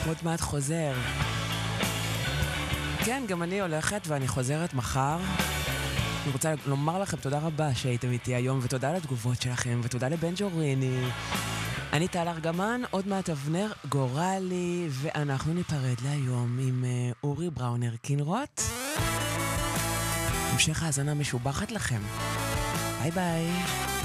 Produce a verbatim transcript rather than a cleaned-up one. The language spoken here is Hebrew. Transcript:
עוד מעט חוזר. כן, גם אני הולכת ואני חוזרת מחר. אני רוצה לומר לכם תודה רבה שהייתם איתי היום, ותודה על התגובות שלכם, ותודה לבן ג'וריני. אני טל ארגמן, עוד מעט אבנר גורלי, ואנחנו ניפרד להיום עם uh, אורי בראונר קינרוט. המשך האזנה משובחת לכם. ביי ביי.